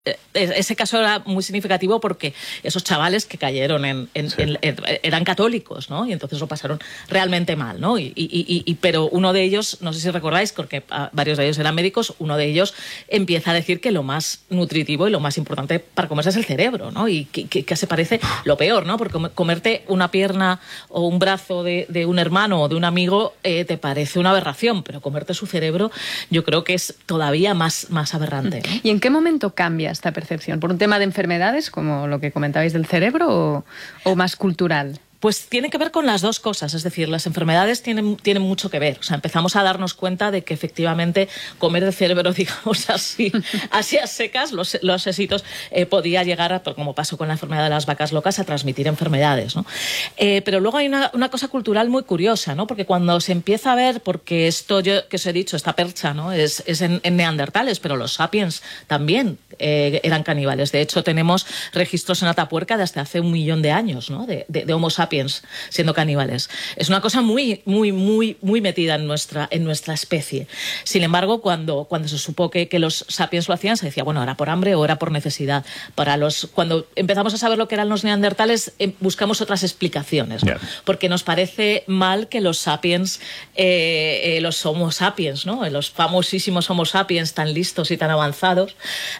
ese caso era muy significativo porque esos chavales que cayeron eran católicos, ¿no? Y entonces lo pasaron realmente mal, ¿no? Pero uno de ellos, no sé si recordáis, porque varios de ellos eran médicos, uno de ellos empieza a decir que lo más nutritivo y lo más importante para comerse es el cerebro, ¿no? Y que se parece lo peor, ¿no? Porque comerte una pierna o un brazo de un hermano o de un amigo te parece una aberración, pero comerte su cerebro yo creo que es todavía más aberrante, ¿no? ¿Y en qué momento cambia esta percepción? ¿Por un tema de enfermedades, como lo que comentabais del cerebro, o más cultural? Pues tiene que ver con las dos cosas, es decir, las enfermedades tienen mucho que ver. O sea, empezamos a darnos cuenta de que efectivamente comer el cerebro, digamos así a secas, los éxitos, podía llegar, como pasó con la enfermedad de las vacas locas, a transmitir enfermedades, ¿no? Pero luego hay una cosa cultural muy curiosa, ¿no? Porque cuando se empieza a ver, porque esto yo que os he dicho, esta percha, ¿no? es en neandertales, pero los sapiens también eran caníbales. De hecho, tenemos registros en Atapuerca de hasta hace 1 millón de años, ¿no? De Homo sapiens siendo caníbales. Es una cosa muy metida en nuestra especie. Sin embargo, cuando se supo que los sapiens lo hacían, se decía, bueno, ¿era por hambre o era por necesidad? Cuando empezamos a saber lo que eran los neandertales, buscamos otras explicaciones, ¿no? Porque nos parece mal que los sapiens, los Homo sapiens, ¿no? Los famosísimos Homo sapiens tan listos y tan avanzados,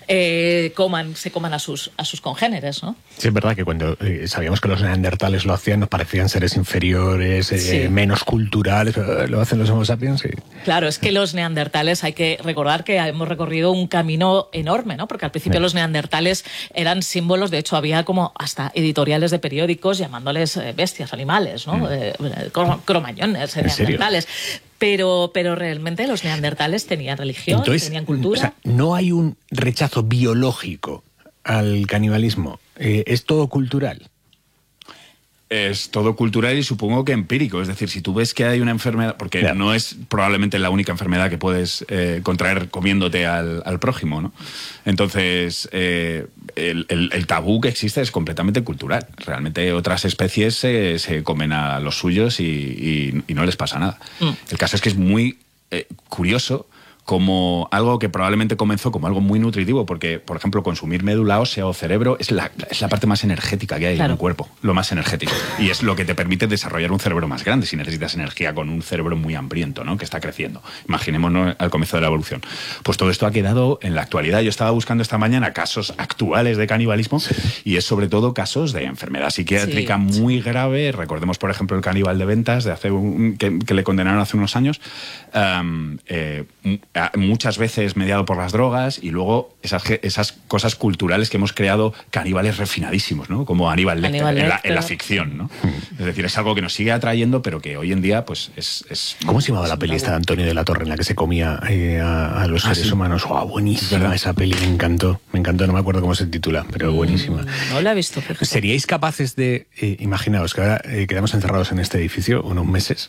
se coman a sus congéneres, ¿no? Sí, es verdad que cuando sabíamos que los neandertales lo hacían, nos parecían seres inferiores, menos culturales, lo hacen los Homo sapiens. Sí. Claro, es que los neandertales, hay que recordar que hemos recorrido un camino enorme, ¿no? Porque al principio los neandertales eran símbolos, de hecho había como hasta editoriales de periódicos llamándoles bestias, animales, ¿no? Cromañones, neandertales. Pero realmente los neandertales tenían religión, entonces, tenían cultura. O sea, no hay un rechazo biológico al canibalismo, es todo cultural. Es todo cultural y supongo que empírico. Es decir, si tú ves que hay una enfermedad, porque no es probablemente la única enfermedad que puedes contraer comiéndote al prójimo, ¿no? Entonces, el tabú que existe es completamente cultural. Realmente otras especies se comen a los suyos y no les pasa nada. El caso es que es muy curioso como algo que probablemente comenzó como algo muy nutritivo, porque, por ejemplo, consumir médula ósea o cerebro es la parte más energética que hay en un cuerpo, lo más energético. Y es lo que te permite desarrollar un cerebro más grande, si necesitas energía con un cerebro muy hambriento, ¿no? Que está creciendo. Imaginémonos al comienzo de la evolución. Pues todo esto ha quedado en la actualidad. Yo estaba buscando esta mañana casos actuales de canibalismo y es sobre todo casos de enfermedad psiquiátrica muy grave. Recordemos, por ejemplo, el caníbal de Ventas de que le condenaron hace unos años. Muchas veces mediado por las drogas y luego esas cosas culturales que hemos creado, caníbales refinadísimos, ¿no? Como Aníbal Lecter en la ficción, ¿no? Es decir, es algo que nos sigue atrayendo, pero que hoy en día pues es ¿Cómo se llamaba la peli esta de Antonio de la Torre en la que se comía a los seres humanos? ¡Oh, buenísima esa peli! Me encantó, no me acuerdo cómo se titula, pero buenísima. No la he visto. ¿Seríais capaces de, imaginaos que ahora quedamos encerrados en este edificio unos meses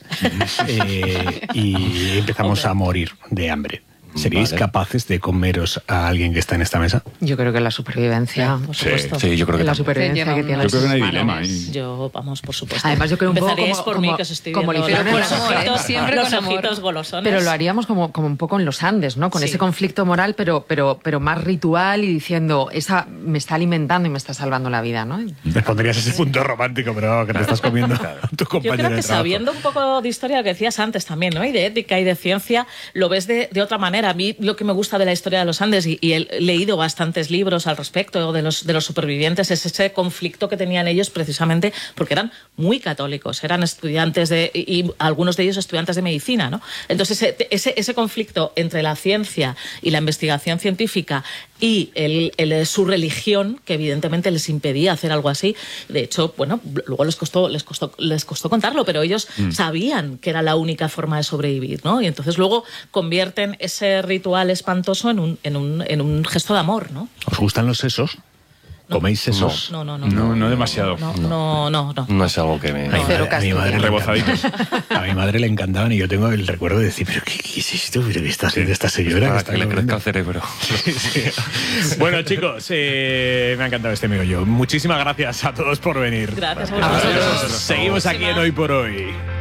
y empezamos a morir de hambre? ¿Seríais capaces de comeros a alguien que está en esta mesa? Yo creo que la supervivencia, por supuesto. Sí, yo creo que la supervivencia que tiene. Yo creo que no hay dilema. Por supuesto. Además, yo creo un poco como lo hicieron los ojitos, siempre los ojitos golosones. Pero lo haríamos como un poco en los Andes, ¿no? Con ese conflicto moral, pero más ritual y diciendo, esa me está alimentando y me está salvando la vida, ¿no? Les pondrías ese punto romántico, pero que te estás comiendo a tu compañero. Yo creo que sabiendo un poco de historia, lo que decías antes también, ¿no? Y de ética y de ciencia, lo ves de otra manera. A mí lo que me gusta de la historia de los Andes, y he leído bastantes libros al respecto de los supervivientes, es ese conflicto que tenían ellos precisamente porque eran muy católicos, eran estudiantes y algunos de ellos estudiantes de medicina, ¿no? Entonces ese conflicto entre la ciencia y la investigación científica y su religión, que evidentemente les impedía hacer algo así, de hecho, bueno, luego les costó contarlo, pero ellos sabían que era la única forma de sobrevivir, ¿no? Y entonces luego convierten ese ritual espantoso en un gesto de amor, ¿no? ¿Os gustan los sesos? ¿Coméis sesos? No demasiado. No es algo que me... A mi madre rebozaditos. A mi madre le encantaban y yo tengo el recuerdo de decir, ¿pero qué es esto? ¿Pero qué está haciendo esta señora? Que le crezca el cerebro. Sí. Bueno, chicos, me ha encantado este meollo. Muchísimas gracias a todos por venir. Gracias a vosotros. Seguimos aquí en Hoy por Hoy.